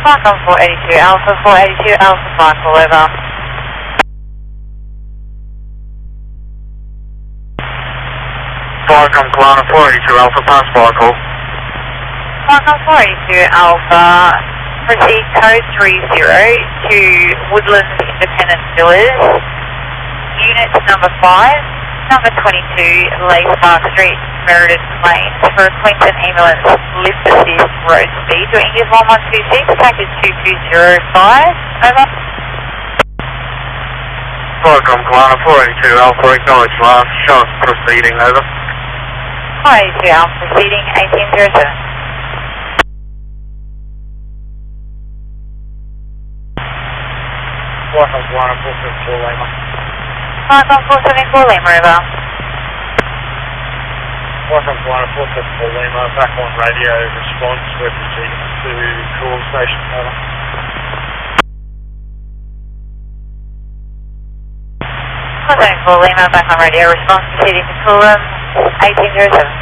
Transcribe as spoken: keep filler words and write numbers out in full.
Falcon four eighty-two Alpha, four eighty-two Alpha, Michael, over. Falcon Polana four eighty-two Alpha, pass Michael. Falcon four eighty-two Alpha, proceed code three zero to Woodlands Independent Villas, unit number five, number twenty-two, Lace Park Street, Meredith Lane, for a Queensland ambulance lift assist road speed. Doing is one one two six, package two two zero five, over. Falcon Polana four eighty-two Alpha, acknowledge last, show us proceeding, over. four eighty-two Alpha, proceeding eighteen zero seven. Falcon Polana four seventy-four Lima. Falcon four seventy-four Lima, over. Falcon Polana four seventy-four Lima, back on radio response, we're proceeding to call station, over. four seventy-four Lima, back on radio response, proceeding to Coolum, eighteen zero seven.